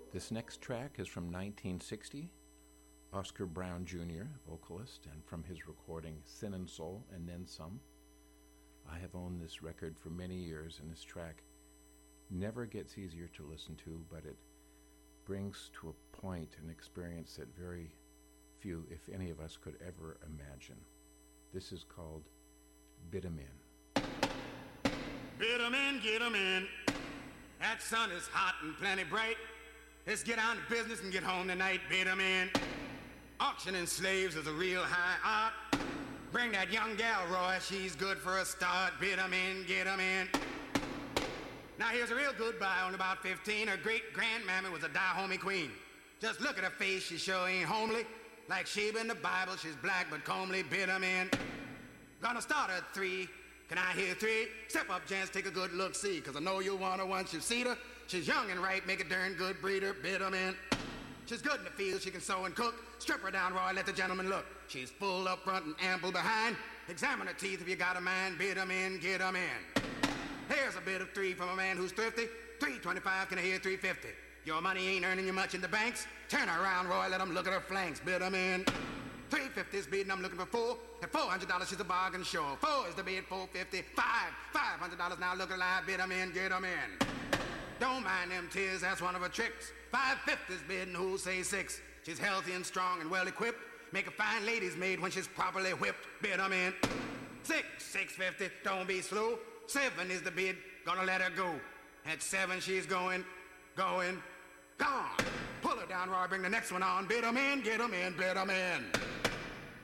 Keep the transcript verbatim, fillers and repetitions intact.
This next track is from nineteen sixty. Oscar Brown Junior, vocalist, and from his recording Sin and Soul and Then Some. I have owned this record for many years, and this track never gets easier to listen to, but it brings to a point an experience that very few, if any of us, could ever imagine. This is called Bid 'em In. Bid 'em in, get 'em in. That sun is hot and plenty bright. Let's get on to business and get home tonight. Bid 'em in. Auctioning slaves is a real high art. Bring that young gal, Roy, she's good for a start. Bid 'em in, get 'em in. Now here's a real good buy, only about fifteen. Her great-grandmammy was a Dahomey queen. Just look at her face, she sure ain't homely. Like Sheba in the Bible, she's black but comely. Bid 'em in. Gonna start at three. Can I hear three? Step up, gents, take a good look, see. Cause I know you'll want her once you've seen her. She's young and ripe, make a darn good breeder. Bid 'em in. She's good in the field, she can sew and cook. Strip her down, Roy, let the gentleman look. She's full up front and ample behind. Examine her teeth if you got a mind. Bid 'em in, get 'em in. Here's a bid of three from a man who's thrifty. three twenty-five, can I hear three fifty? Your money ain't earning you much in the banks. Turn her around, Roy, let 'em look at her flanks. Bid 'em in. three fifty's bidding, I'm looking for four. At four hundred dollars, she's a bargain sure. Four is the bid, four fifty. Five, five hundred dollars now, look alive. Bid 'em in, get 'em in. Don't mind them tears, that's one of her tricks. five fifty's bidding, who'll say six? She's healthy and strong and well equipped. Make a fine lady's maid when she's properly whipped. Bid 'em in. Six, six fifty, don't be slow. Seven is the bid, gonna let her go. At seven, she's going, going, gone. Pull her down, Roy, bring the next one on. Bid 'em in, get 'em in, bid 'em in.